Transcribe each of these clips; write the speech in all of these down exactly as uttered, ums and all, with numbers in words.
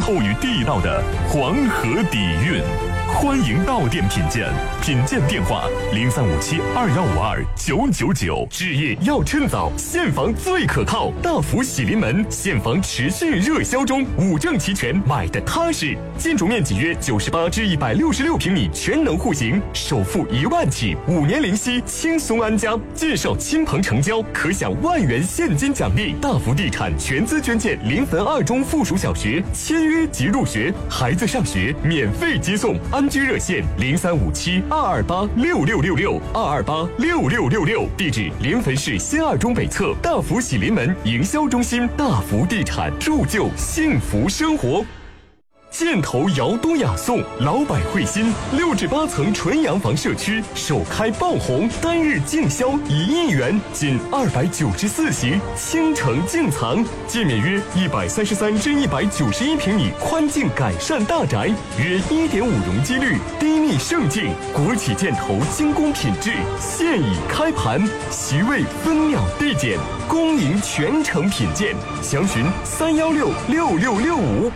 厚与地道的黄河底蕴。欢迎到店品鉴，品鉴电话零三五七二幺五二九九九。置业要趁早，现房最可靠。大福喜临门，现房持续热销中，五证齐全，买的踏实。建筑面积约九十八至一百六十六平米，全能户型，首付一万起，五年零息，轻松安家。介绍亲朋成交，可享万元现金奖励。大福地产全资捐建临汾二中附属小学，签约即入学，孩子上学免费接送。安居热线零三五七二二八六六六六二二八六六六六，地址临汾市新二中北侧大福喜临门营销中心。大福地产，铸就幸福生活。箭头瑶多雅颂，老百惠心，六至八层纯洋房社区首开爆红，单日净销一亿元，仅二百九十四席，倾城净藏，界面约一百三十三至一百九十一平米宽净改善大宅，约一点五容积率，低密胜境，国企箭头精工品质，现已开盘，席位分秒递减，恭迎全程品鉴，详询三幺六六六六五。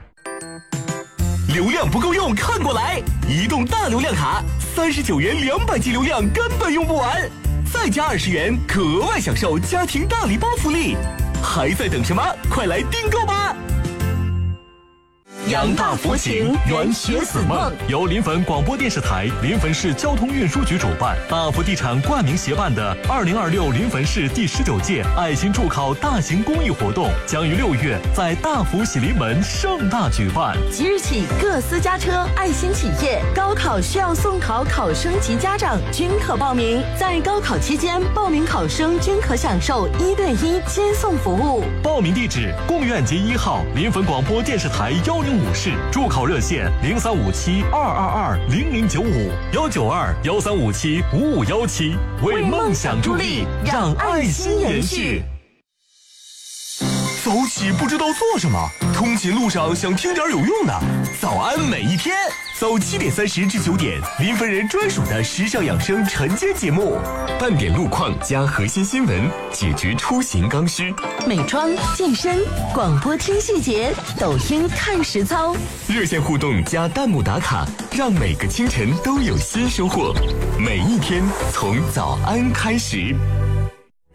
流量不够用，看过来！移动大流量卡，三十九元两百 G 流量根本用不完，再加二十元，可额外享受家庭大礼包福利，还在等什么？快来订购吧！ 扬大佛情，圆学子梦， 由临汾广播电视台、临汾市交通运输局主办，大福地产冠名协办的二零二六临汾市第十九届爱心助考大型公益活动，将于六月在大福喜临门盛大举办。 即日起，各私家车、爱心企业、高考需要送考考生及家长均可报名。在高考期间，报名考生均可享受一对一接送服务。 报名地址：贡院街一号临汾广播电视台幺零五室，助考热线零三五七二二二零零九五幺九二幺三五七五五幺七，为梦想助力，让爱心延续。 早起不知道做什么，通勤路上想听点有用的，早安每一天。早七点三十至九点，临汾人专属的时尚养生晨间节目，半点路况加核心新闻，解决出行刚需。 美妆、健身、广播听细节，抖音看实操。 热线互动加弹幕打卡，让每个清晨都有新收获。每一天从早安开始。